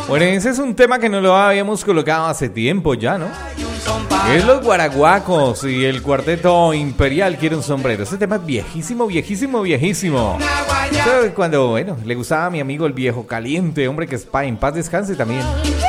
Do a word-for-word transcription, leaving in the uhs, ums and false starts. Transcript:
Bueno, ese es un tema que no lo habíamos colocado hace tiempo ya, ¿no? Es los Guaraguacos y el Cuarteto Imperial quiere un sombrero. Ese tema es viejísimo, viejísimo, viejísimo. Cuando, bueno, le gustaba a mi amigo el Viejo Caliente, hombre, que es pa, en paz descanse también.